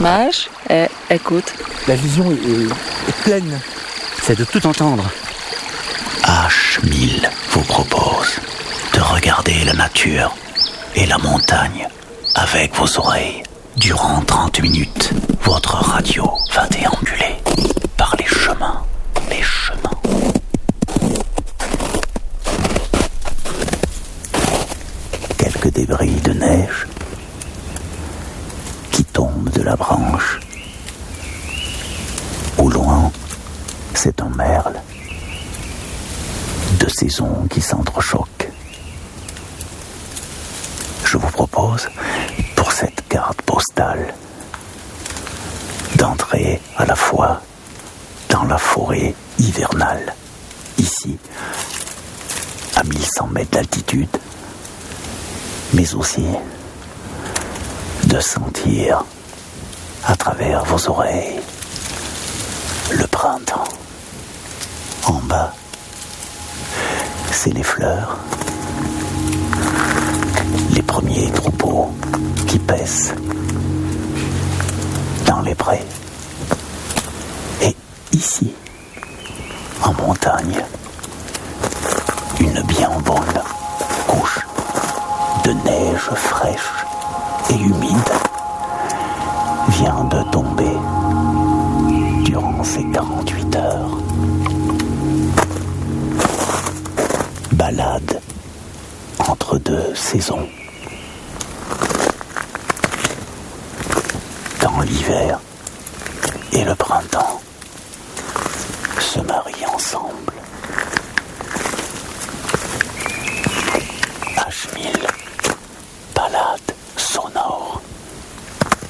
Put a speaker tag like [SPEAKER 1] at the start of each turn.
[SPEAKER 1] Mage, écoute.
[SPEAKER 2] La vision est pleine.
[SPEAKER 3] C'est de tout entendre.
[SPEAKER 4] H1000 vous propose de regarder la nature et la montagne avec vos oreilles. Durant 30 minutes, votre radio va déambuler par les chemins. Quelques débris de neige qui tombent de la branche. Au loin, c'est un merle. Deux saisons qui s'entrechoquent. Je vous propose, pour cette carte postale, d'entrer à la fois dans la forêt hivernale, ici, à 1100 mètres d'altitude, mais aussi de sentir à travers vos oreilles le printemps. En bas, c'est les fleurs, les premiers troupeaux qui paissent dans les prés. Et ici, en montagne, une bien bonne couche de neige fraîche et humide vient de tomber durant ces 48 heures. Balade entre deux saisons. Quand l'hiver et le printemps se marient ensemble. H1000